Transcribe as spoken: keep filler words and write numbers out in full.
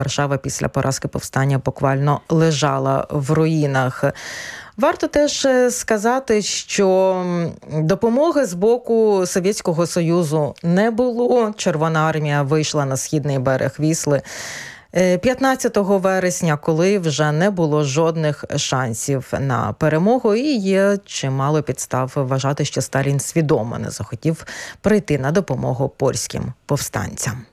Варшава після поразки повстання буквально лежала в руїнах. Варто теж сказати, що допомоги з боку Совєтського Союзу не було. Червона армія вийшла на східний берег Вісли п'ятнадцятого вересня, коли вже не було жодних шансів на перемогу, і є чимало підстав вважати, що Сталін свідомо не захотів прийти на допомогу польським повстанцям.